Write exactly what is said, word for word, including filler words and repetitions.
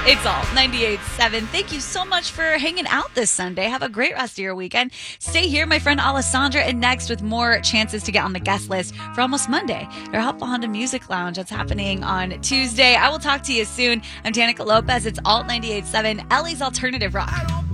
It's all ninety-eight point seven. Thank you so much for hanging out this Sunday. Have a great rest of your weekend. Stay here, my friend Alessandra, and next with more chances to get on the guest list for Almost Monday, their Helpful Honda Music Lounge. That's happening on Tuesday. I will talk to you soon. I'm Danica Lopez. It's Alt ninety-eight point seven, L A's Alternative Rock.